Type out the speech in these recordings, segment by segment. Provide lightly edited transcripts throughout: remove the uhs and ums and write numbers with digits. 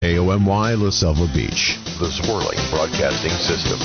AOMY La Selva Beach, the Swirling Broadcasting System.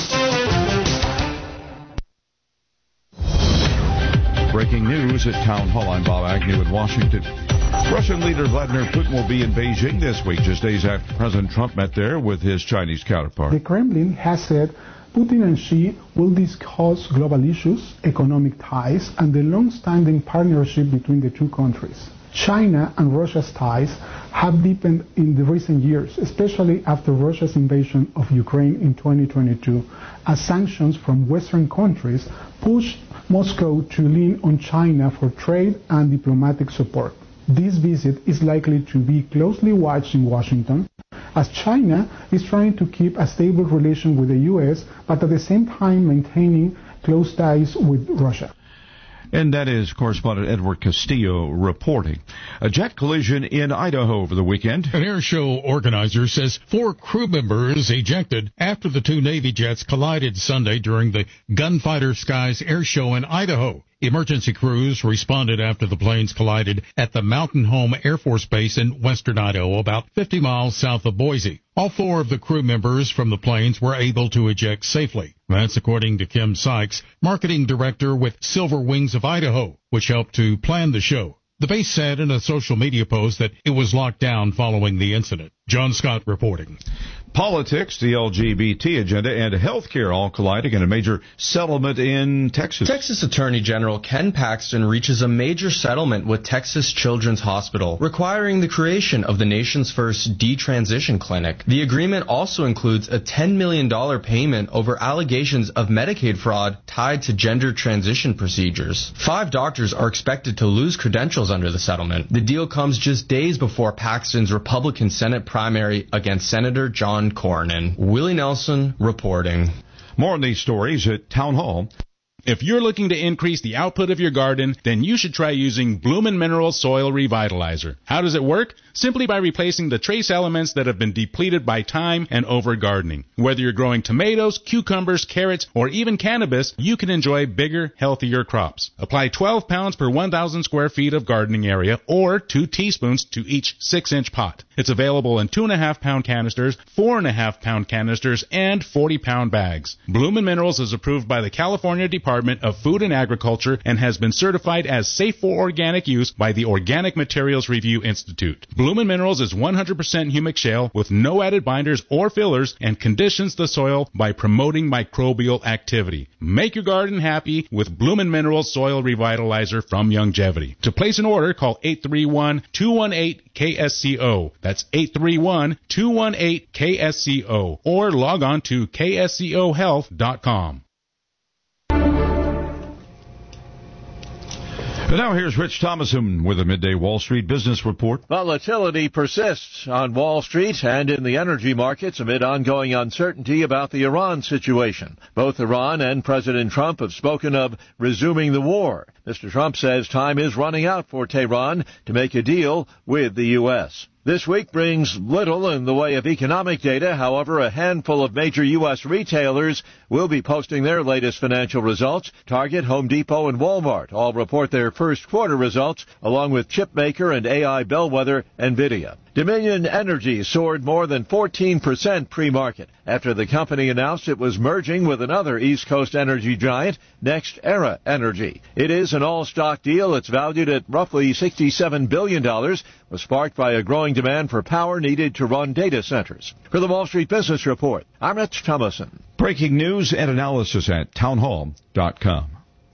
Breaking news at Town Hall. I'm Bob Agnew in Washington. Russian leader Vladimir Putin will be in Beijing this week, just days after President Trump met there with his Chinese counterpart. The Kremlin has said Putin and Xi will discuss global issues, economic ties, and the long-standing partnership between the two countries. China and Russia's ties have deepened in the recent years, especially after Russia's invasion of Ukraine in 2022, as sanctions from Western countries pushed Moscow to lean on China for trade and diplomatic support. This visit is likely to be closely watched in Washington, as China is trying to keep a stable relation with the U.S., but at the same time maintaining close ties with Russia. And that is correspondent Edward Castillo reporting. A jet collision in Idaho over the weekend. An air show organizer says 4 crew members ejected after the 2 Navy jets collided Sunday during the Gunfighter Skies air show in Idaho. Emergency crews responded after the planes collided at the Mountain Home Air Force Base in western Idaho, about 50 miles south of Boise. All 4 of the crew members from the planes were able to eject safely. That's according to Kim Sykes, marketing director with Silver Wings of Idaho, which helped to plan the show. The base said in a social media post that it was locked down following the incident. John Scott reporting. Politics, the LGBT agenda, and healthcare all colliding in a major settlement in Texas. Texas Attorney General Ken Paxton reaches a major settlement with Texas Children's Hospital, requiring the creation of the nation's first detransition clinic. The agreement also includes a $10 million payment over allegations of Medicaid fraud tied to gender transition procedures. 5 doctors are expected to lose credentials under the settlement. The deal comes just days before Paxton's Republican Senate primary against Senator John Cornyn. Willie Nelson reporting. More on these stories at Town Hall. If you're looking to increase the output of your garden, then you should try using Bloomin' Minerals Soil Revitalizer. How does it work? Simply by replacing the trace elements that have been depleted by time and over-gardening. Whether you're growing tomatoes, cucumbers, carrots, or even cannabis, you can enjoy bigger, healthier crops. Apply 12 pounds per 1,000 square feet of gardening area, or 2 teaspoons to each 6-inch pot. It's available in 2.5-pound canisters, 4.5-pound canisters, and 40-pound bags. Bloomin' Minerals is approved by the California Department of Food and Agriculture and has been certified as safe for organic use by the Organic Materials Review Institute. Bloomin' Minerals is 100% humic shale with no added binders or fillers and conditions the soil by promoting microbial activity. Make your garden happy with Bloomin' Minerals Soil Revitalizer from Longevity. To place an order, call 831-218-KSCO. That's 831-218-KSCO. Or log on to kscohealth.com. And now here's Rich Thomason with a Midday Wall Street Business Report. Volatility persists on Wall Street and in the energy markets amid ongoing uncertainty about the Iran situation. Both Iran and President Trump have spoken of resuming the war. Mr. Trump says time is running out for Tehran to make a deal with the U.S. This week brings little in the way of economic data. However, a handful of major U.S. retailers will be posting their latest financial results. Target, Home Depot, and Walmart all report their first quarter results, along with chipmaker and AI bellwether NVIDIA. Dominion Energy soared more than 14% pre-market after the company announced it was merging with another East Coast energy giant, NextEra Energy. It is an all-stock deal. It's valued at roughly $67 billion, was sparked by a growing demand for power needed to run data centers. For the Wall Street Business Report, I'm Rich Thomason. Breaking news and analysis at townhall.com.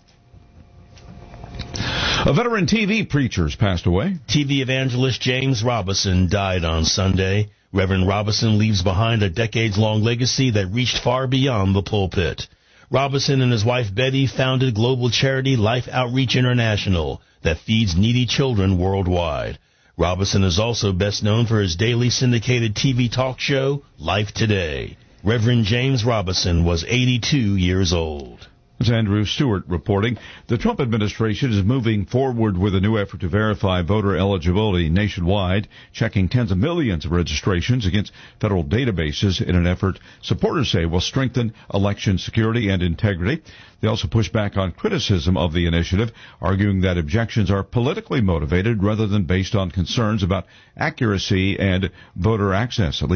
A veteran TV preacher's passed away. TV evangelist James Robison died on Sunday. Reverend Robison leaves behind a decades-long legacy that reached far beyond the pulpit. Robison and his wife Betty founded global charity Life Outreach International that feeds needy children worldwide. Robison is also best known for his daily syndicated TV talk show, Life Today. Reverend James Robison was 82 years old. It's Andrew Stewart reporting. The Trump administration is moving forward with a new effort to verify voter eligibility nationwide, checking tens of millions of registrations against federal databases in an effort supporters say will strengthen election security and integrity. They also push back on criticism of the initiative, arguing that objections are politically motivated rather than based on concerns about accuracy and voter access.